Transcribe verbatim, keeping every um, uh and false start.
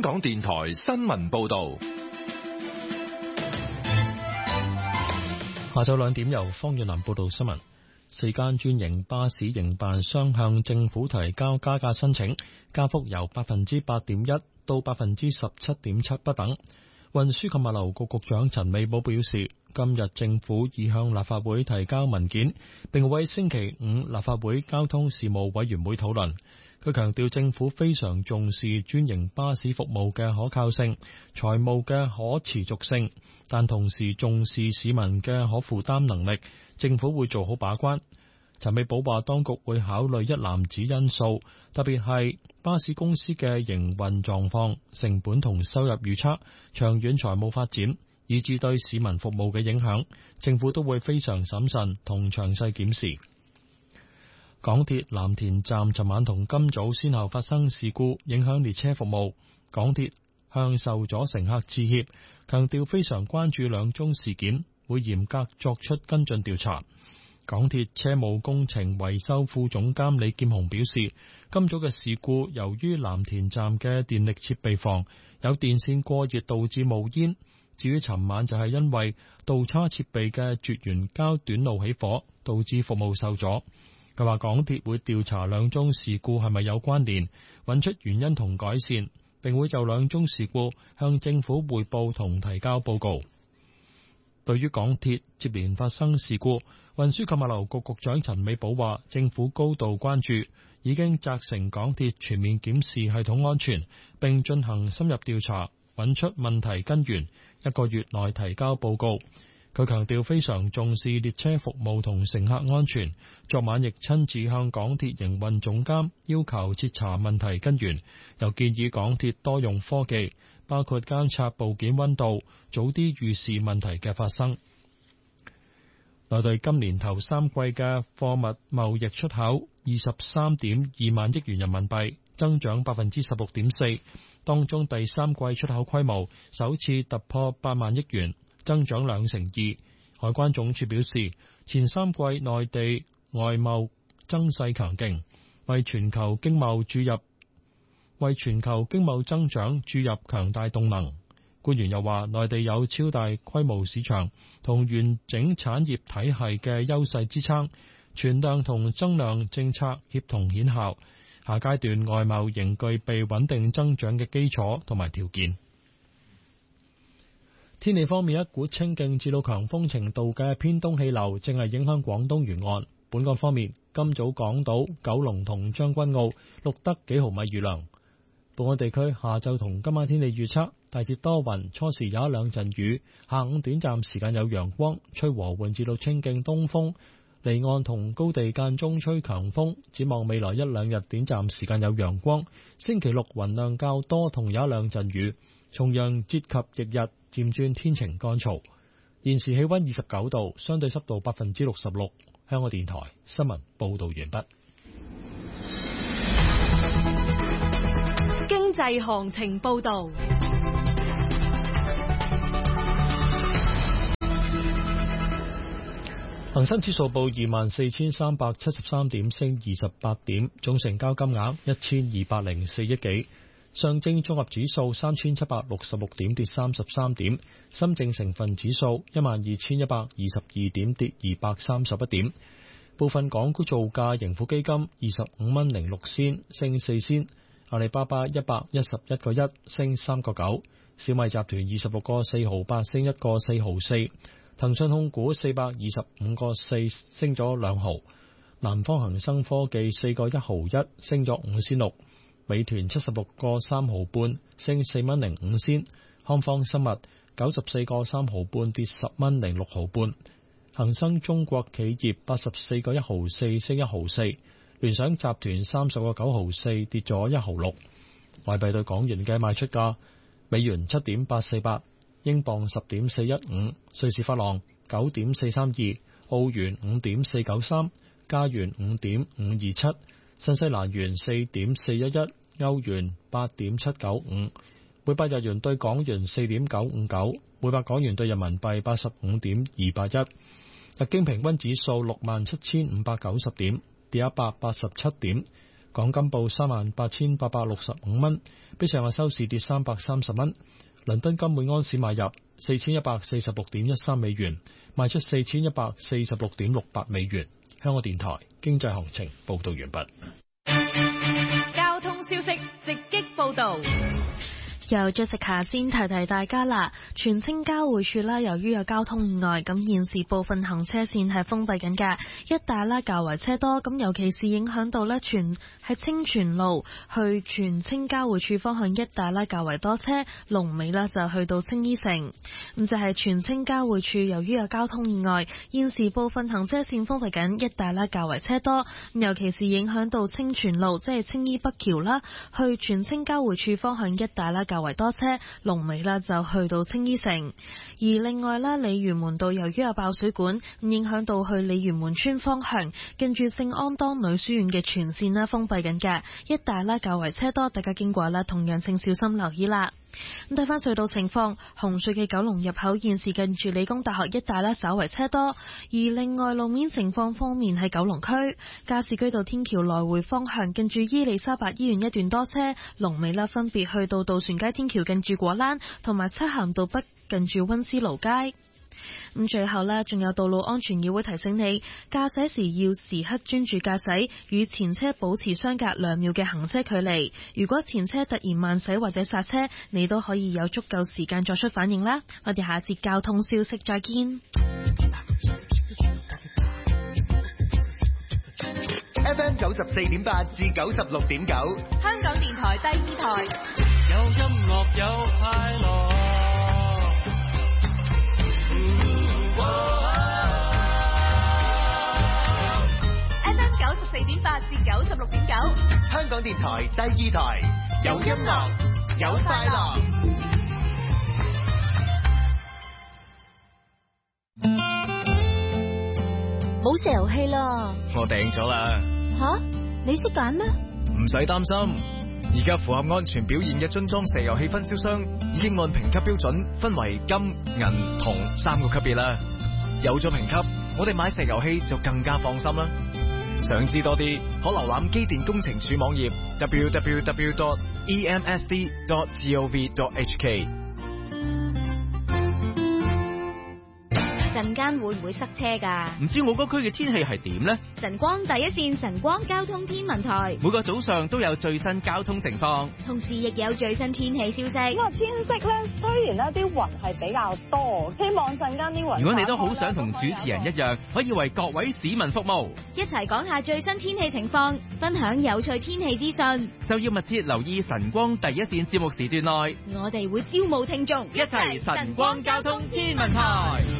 港電台新聞報道。 下晝兩點由方遠南報道新聞。四間專營巴士營辦商向政府提交加價申請，加幅由百分之八點一到百分之十七點七不等。運輸及物流局局長陳美寶表示，今日政府已向立法會提交文件，並會星期五立法會交通事務委員會討論。佢強調政府非常重視專營巴士服務嘅可靠性、財務嘅可持續性，但同時重視市民嘅可負擔能力，政府會做好把關。陳美寶話，當局會考慮一籃子因素，特別係巴士公司嘅營運狀況、成本同收入預測、長遠財務發展，以至對市民服務嘅影響，政府都會非常審慎同詳細檢視。港鐵藍田站尋晚同今早先後發生事故，影響列車服務。港鐵向受阻乘客致歉，強調非常關注兩宗事件，會嚴格作出跟進調查。港鐵車務工程維修副總監李劍雄表示，今早嘅事故由於藍田站嘅電力設備房有電線過熱導致冒煙，至於尋晚就係因為導叉設備嘅絕緣膠短路起火，導致服務受阻。佢話港鐵會調查兩宗事故係咪有關聯，揾出原因同改善，並會就兩宗事故向政府匯報同提交報告。對於港鐵接連發生事故，運輸及物流局局長陳美寶話，政府高度關注，已經責成港鐵全面檢視系統安全，並進行深入調查，揾出問題根源，一個月內提交報告。佢強調非常重視列車服務同乘客安全，昨晚亦親自向港鐵營運總監要求徹查問題根源，又建議港鐵多用科技，包括監察部件溫度，早啲預示問題嘅發生。內地今年頭三季嘅貨物貿易出口二十三點二萬億元人民幣，增長百分之十六點四，當中第三季出口規模首次突破八萬億元，增長兩成二。海關總署表示，前三季內地外貿增勢強勁，為全球經貿注入為全球經貿增長注入強大動能。官員又話，內地有超大規模市場同完整產業體系嘅優勢支撐，存量同增量政策協同顯效，下階段外貿仍具備穩定增長嘅基礎同埋條件。天氣方面，一股清勁至到強風程度嘅偏東氣流正係影響廣東沿岸。本港方面，今早港島、九龍同將軍澳錄得幾毫米雨量。本港地區下晝同今晚天氣預測，大致多雲，初時有一兩陣雨，下午短暫時間有陽光，吹和緩至到清勁東風，離岸同高地間中吹強風。展望未來一兩日短暫時間有陽光，星期六雲量較多同有一兩陣雨，重陽節及翌日漸轉天晴乾燥。現時氣溫二十九度，相對濕度百分之六十六。香港電台新聞報道完畢。 經濟行情報道。 恒生指數報二萬四千三百七十三點，升二十八點，總成交金額一千二百零四億幾。上證綜合指數三千七百六十六點，跌三十三點。深證成分指數一萬二千一百二十二點，跌二百三十一點。部分港股造價，盈富基金二十五蚊零六仙，升四仙。阿里巴巴一百一十一個一，升三個九。小米集團二十六個四毫八，升一個四毫四。騰訊控股四百二十五個四，升咗兩毫。南方恒生科技四個一毫一，升咗五仙六。美團七十六個三毫半，升四蚊零五仙。康方生物九十四個三毫半，跌十蚊零六毫半。恒生中國企業八十四個一毫四，升一毫四。聯想集團三十個九毫四，跌咗一毫六。外幣對港元嘅賣出價：美元七點八四八，英鎊十點四一五，瑞士法郎九點四三二，澳元五點四九三，加元五點五二七，新西蘭元四點四一一，歐元八點七九五，每百日元對港元四點九五九，每百港元對人民幣八十五點二八一。日經平均指數六萬七千五百九十點，跌一百八十七點。 港金報三萬八千八百六十五蚊，比上日收市跌三百三十蚊。倫敦金每安士買入四千一百四十六點一三美元，賣出四千一百四十六點六八美元。香港電台經濟行情報道完畢。 交通消息直擊報道。 由着食下先提提大家啦，荃青交匯處啦，由於有交通意外，咁現時部分行車線係封閉緊嘅，一帶啦較為車多，咁尤其是影響到咧荃喺清泉路去荃青交匯處方向一帶啦較為多車，龍尾啦就去到青衣城。咁就係荃青交匯處，由於有交通意外，現時部分行車線封閉緊，一帶啦較為車多，咁尤其是影響到清泉路，即係青衣北橋啦，去荃青交匯處方向一帶啦較為多車，龍尾啦就去到青衣城。而另外啦，鯉魚門道由於有爆水管，影響到去鯉魚門村方向，跟住聖安當女書院嘅全線啦封閉緊嘅，一帶啦較為車多，大家經過啦同樣請小心留意啦。咁睇翻隧道情況，紅隧嘅九龍入口現時近住理工大學一帶啦稍為車多，而另外路面情況方面喺九龍區加士居道天橋來回方向近住伊利沙伯醫院一段多車，龍尾啦分別去到渡船街天橋近住果欄，同埋漆咸道北近住溫思勞街。咁最後呢，仲有道路安全議會提醒你，駕駛時要時刻專注駕駛，與前車保持相隔兩秒嘅行車距離。如果前車突然慢駛或者剎車，你都可以有足夠時間作出反應啦。我哋下節交通消息再見。 F M 九十四點八至九十六點九， 香港電台第二台， 有音樂有快樂。 F M 九十四點八至九十六點九， 香港電台第二台，有音樂有快樂。 冇石油氣啦， 我訂咗啦。 吓？你識揀咩？ 唔使擔心，而家符合安全表現嘅樽裝石油氣分銷商已經按評級標準分為金、銀、銅三個級別啦。有咗評級，我哋買石油氣就更加放心啦。想知多啲，可瀏覽機電工程署網頁 double-u double-u double-u dot e m s d dot gov dot h k。 陣間會唔會塞車㗎？ 唔知我嗰區嘅天氣係點呢？ 晨光第一線晨光交通天文台每個早上都有最新交通情況， 同時亦有最新天氣消息。 咁啊，天色咧雖然呢啲雲係比較多，希望陣間啲雲。 如果你都好想同主持人一樣，可以為各位市民服務， 一齊講下最新天氣情況，分享有趣天氣資訊， 就要密切留意晨光第一線節目時段內， 我哋會招募聽眾， 一齊晨光交通天文台。